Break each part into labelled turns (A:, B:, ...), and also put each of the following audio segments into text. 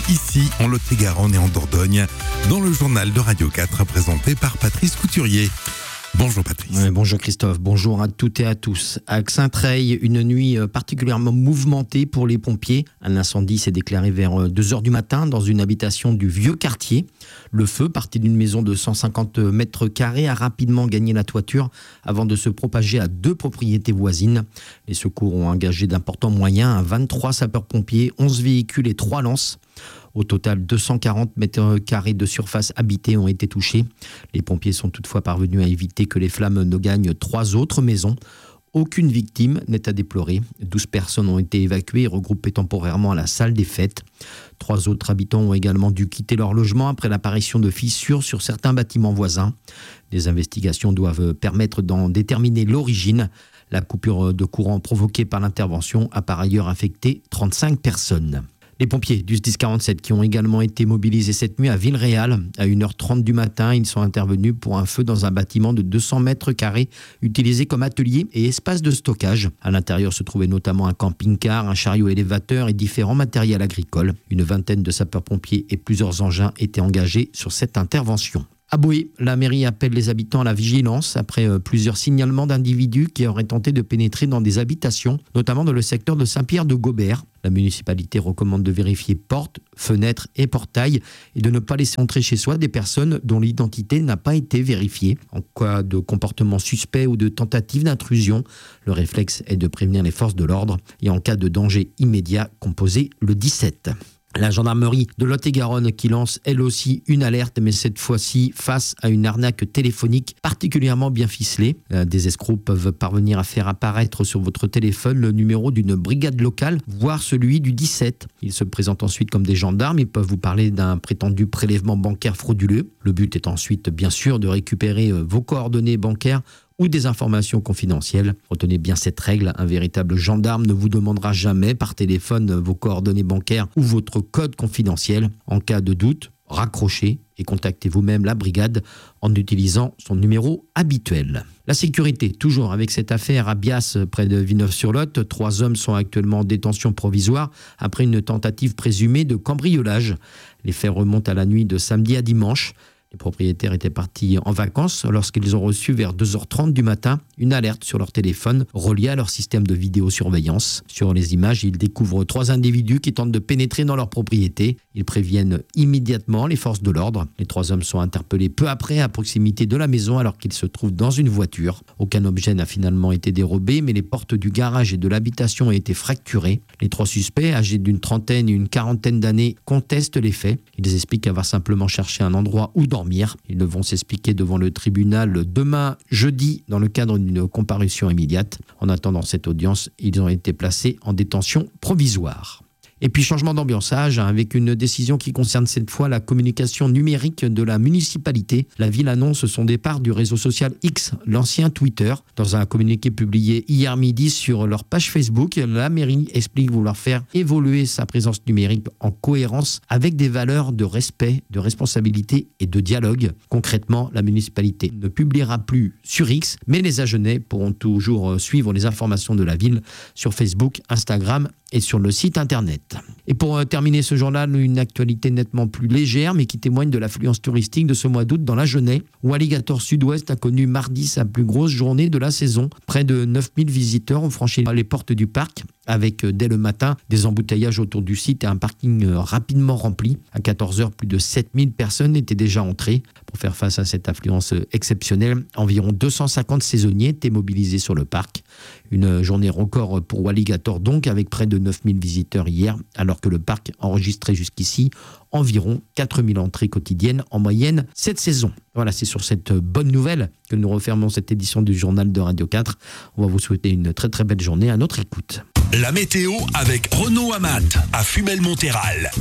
A: ici en Lot-et-Garonne et en Dordogne, dans le journal de Radio 4 présenté par Patrice Couturier. Bonjour Patrice.
B: Bonjour Christophe, bonjour à toutes et à tous. À Xaintrailles, une nuit particulièrement mouvementée pour les pompiers. Un incendie s'est déclaré vers 2h du matin dans une habitation du vieux quartier. Le feu, parti d'une maison de 150 mètres carrés, a rapidement gagné la toiture avant de se propager à 2 propriétés voisines. Les secours ont engagé d'importants moyens, 23 sapeurs-pompiers, 11 véhicules et 3 lances. Au total, 240 mètres carrés de surface habitée ont été touchés. Les pompiers sont toutefois parvenus à éviter que les flammes ne gagnent 3 autres maisons. Aucune victime n'est à déplorer. 12 personnes ont été évacuées et regroupées temporairement à la salle des fêtes. 3 autres habitants ont également dû quitter leur logement après l'apparition de fissures sur certains bâtiments voisins. Des investigations doivent permettre d'en déterminer l'origine. La coupure de courant provoquée par l'intervention a par ailleurs affecté 35 personnes. Les pompiers du SDIS 47 qui ont également été mobilisés cette nuit à Villeréal. À 1h30 du matin, ils sont intervenus pour un feu dans un bâtiment de 200 mètres carrés utilisé comme atelier et espace de stockage. À l'intérieur se trouvaient notamment un camping-car, un chariot élévateur et différents matériels agricoles. Une vingtaine de sapeurs-pompiers et plusieurs engins étaient engagés sur cette intervention. À Boé, la mairie appelle les habitants à la vigilance après plusieurs signalements d'individus qui auraient tenté de pénétrer dans des habitations, notamment dans le secteur de Saint-Pierre-de-Gobert. La municipalité recommande de vérifier portes, fenêtres et portails et de ne pas laisser entrer chez soi des personnes dont l'identité n'a pas été vérifiée. En cas de comportement suspect ou de tentative d'intrusion, le réflexe est de prévenir les forces de l'ordre et en cas de danger immédiat, composer le 17. La gendarmerie de Lot-et-Garonne qui lance elle aussi une alerte, mais cette fois-ci face à une arnaque téléphonique particulièrement bien ficelée. Des escrocs peuvent parvenir à faire apparaître sur votre téléphone le numéro d'une brigade locale, voire celui du 17. Ils se présentent ensuite comme des gendarmes, ils peuvent vous parler d'un prétendu prélèvement bancaire frauduleux. Le but est ensuite bien sûr de récupérer vos coordonnées bancaires ou des informations confidentielles. Retenez bien cette règle, un véritable gendarme ne vous demandera jamais par téléphone vos coordonnées bancaires ou votre code confidentiel. En cas de doute, raccrochez et contactez vous-même la brigade en utilisant son numéro habituel. La sécurité, toujours avec cette affaire à Bias, près de Villeneuve-sur-Lot. 3 hommes sont actuellement en détention provisoire après une tentative présumée de cambriolage. Les faits remontent à la nuit de samedi à dimanche. Les propriétaires étaient partis en vacances lorsqu'ils ont reçu vers 2h30 du matin une alerte sur leur téléphone reliée à leur système de vidéosurveillance. Sur les images, ils découvrent 3 individus qui tentent de pénétrer dans leur propriété. Ils préviennent immédiatement les forces de l'ordre. Les 3 hommes sont interpellés peu après à proximité de la maison alors qu'ils se trouvent dans une voiture. Aucun objet n'a finalement été dérobé, mais les portes du garage et de l'habitation ont été fracturées. Les 3 suspects, âgés d'une trentaine et une quarantaine d'années, contestent les faits. Ils expliquent avoir simplement cherché un endroit où dormir. Ils devront s'expliquer devant le tribunal demain, jeudi, dans le cadre d'une comparution immédiate. En attendant cette audience, ils ont été placés en détention provisoire. Et puis changement d'ambiançage avec une décision qui concerne cette fois la communication numérique de la municipalité. La ville annonce son départ du réseau social X, l'ancien Twitter. Dans un communiqué publié hier midi sur leur page Facebook, la mairie explique vouloir faire évoluer sa présence numérique en cohérence avec des valeurs de respect, de responsabilité et de dialogue. Concrètement, la municipalité ne publiera plus sur X, mais les Agenais pourront toujours suivre les informations de la ville sur Facebook, Instagram et sur le site internet. Et pour terminer ce journal, une actualité nettement plus légère, mais qui témoigne de l'affluence touristique de ce mois d'août dans l'Agenais, où Alligator Sud-Ouest a connu mardi sa plus grosse journée de la saison. Près de 9000 visiteurs ont franchi les portes du parc, avec dès le matin des embouteillages autour du site et un parking rapidement rempli. À 14h, plus de 7000 personnes étaient déjà entrées. Pour faire face à cette affluence exceptionnelle, environ 250 saisonniers étaient mobilisés sur le parc. Une journée record pour Alligator donc, avec près de 9000 visiteurs hier, alors que le parc enregistrait jusqu'ici environ 4000 entrées quotidiennes en moyenne cette saison. Voilà, c'est sur cette bonne nouvelle que nous refermons cette édition du journal de Radio 4. On va vous souhaiter une très très belle journée à notre écoute.
C: La météo avec Renaud Amat à Fumel-Montéral.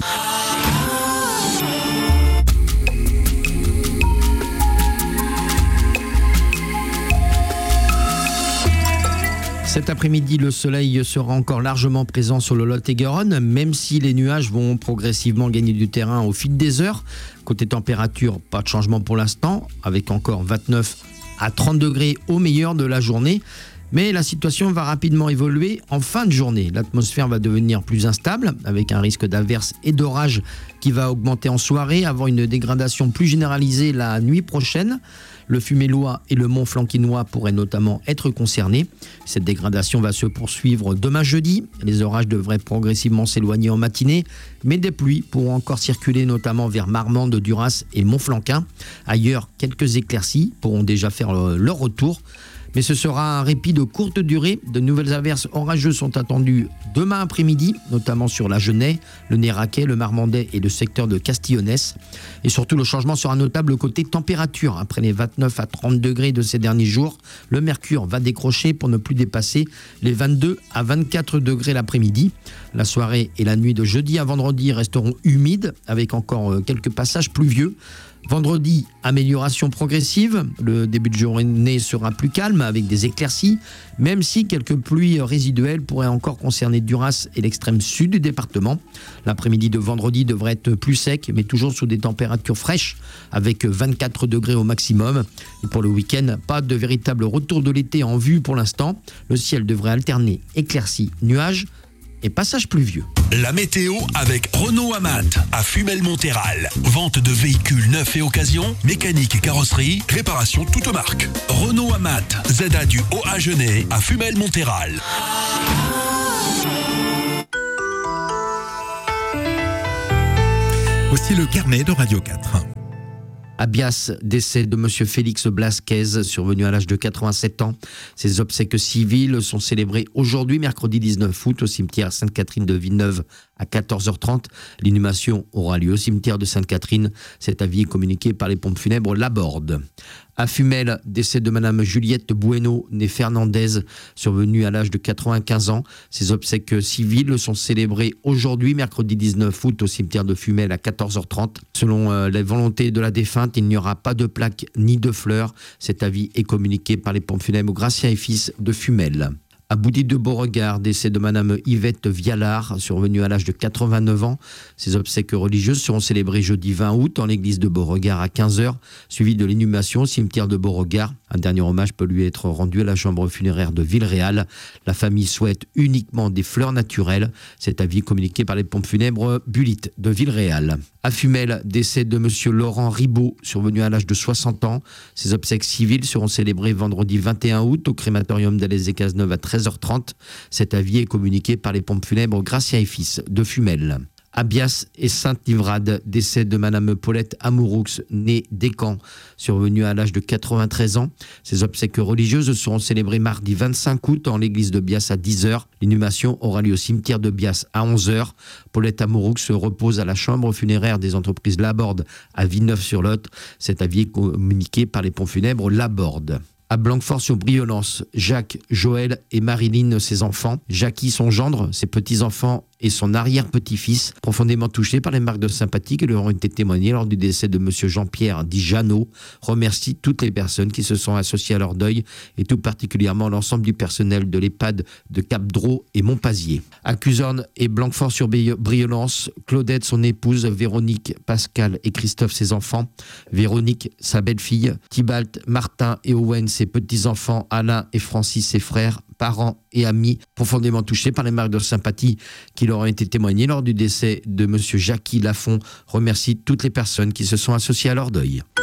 B: Cet après-midi, le soleil sera encore largement présent sur le Lot-et-Garonne, même si les nuages vont progressivement gagner du terrain au fil des heures. Côté température, pas de changement pour l'instant, avec encore 29 à 30 degrés au meilleur de la journée. Mais la situation va rapidement évoluer en fin de journée. L'atmosphère va devenir plus instable, avec un risque d'averses et d'orages qui va augmenter en soirée, avant une dégradation plus généralisée la nuit prochaine. Le Fumellois et le Mont Flankinois pourraient notamment être concernés. Cette dégradation va se poursuivre demain jeudi. Les orages devraient progressivement s'éloigner en matinée, mais des pluies pourront encore circuler notamment vers Marmande, Duras et Montflanquin. Ailleurs, quelques éclaircies pourront déjà faire leur retour. Mais ce sera un répit de courte durée. De nouvelles averses orageuses sont attendues demain après-midi, notamment sur la Genève, le Néraquais, le Marmandais et le secteur de Castillonnès. Et surtout, le changement sera notable côté température. Après les 29 à 30 degrés de ces derniers jours, le mercure va décrocher pour ne plus dépasser les 22 à 24 degrés l'après-midi. La soirée et la nuit de jeudi à vendredi resteront humides, avec encore quelques passages pluvieux. Vendredi, amélioration progressive. Le début de journée sera plus calme avec des éclaircies, même si quelques pluies résiduelles pourraient encore concerner Duras et l'extrême sud du département. L'après-midi de vendredi devrait être plus sec, mais toujours sous des températures fraîches, avec 24 degrés au maximum. Et pour le week-end, pas de véritable retour de l'été en vue pour l'instant. Le ciel devrait alterner éclaircies, nuages et passages pluvieux.
C: La météo avec Renault Amat à Fumel-Montéral. Vente de véhicules neufs et occasion, mécanique et carrosserie, réparation toute marque. Renault Amat, ZA du Haut-Agenais à Fumel-Montéral.
A: Aussi le carnet de Radio 4.
B: À Bias, décès de M. Félix Blasquez, survenu à l'âge de 87 ans. Ses obsèques civiles sont célébrées aujourd'hui, mercredi 19 août, au cimetière Sainte-Catherine de Villeneuve à 14h30. L'inhumation aura lieu au cimetière de Sainte-Catherine. Cet avis est communiqué par les pompes funèbres Laborde. À Fumel, décès de Madame Juliette Bueno, née Fernandez, survenue à l'âge de 95 ans. Ses obsèques civiles sont célébrées aujourd'hui, mercredi 19 août, au cimetière de Fumel à 14h30. Selon les volontés de la défunte, il n'y aura pas de plaque ni de fleurs. Cet avis est communiqué par les pompes funèbres Gratien et Fils de Fumel. À Boudy de Beauregard, décès de Madame Yvette Vialard, survenue à l'âge de 89 ans. Ses obsèques religieuses seront célébrées jeudi 20 août en l'église de Beauregard à 15h, suivi de l'inhumation au cimetière de Beauregard. Un dernier hommage peut lui être rendu à la chambre funéraire de Villeréal. La famille souhaite uniquement des fleurs naturelles. Cet avis communiqué par les pompes funèbres Bulit de Villeréal. À Fumel, décès de Monsieur Laurent Ribaud, survenu à l'âge de 60 ans. Ses obsèques civiles seront célébrées vendredi 21 août au crématorium d'Alès et Cazeneuve à 13h30. Cet avis est communiqué par les pompes funèbres Gratien et Fils de Fumel. À Bias et Sainte-Livrade, décès de Madame Paulette Amouroux, née Descamps, survenue à l'âge de 93 ans. Ses obsèques religieuses seront célébrées mardi 25 août en l'église de Bias à 10h. L'inhumation aura lieu au cimetière de Bias à 11h. Paulette Amouroux se repose à la chambre funéraire des entreprises Laborde à Villeneuve-sur-Lot. Cet avis est communiqué par les pompes funèbres Laborde. À Blanquefort-sur-Briollance, Jacques, Joël et Marilyn, ses enfants, Jackie, son gendre, ses petits-enfants et son arrière-petit-fils, profondément touchés par les marques de sympathie qui leur ont été témoignées lors du décès de M. Jean-Pierre dit Jeannot, remercie toutes les personnes qui se sont associées à leur deuil et tout particulièrement l'ensemble du personnel de l'EHPAD de Cap-Dro et Montpazier. À Cuzorne et Blanquefort-sur-Briollance, Claudette, son épouse, Véronique, Pascal et Christophe, ses enfants, Véronique, sa belle-fille, Tybalt, Martin et Owen, ses petits-enfants, Alain et Francis, ses frères, parents et amis, profondément touchés par les marques de sympathie qui leur ont été témoignées lors du décès de M. Jackie Lafont, remercie toutes les personnes qui se sont associées à leur deuil.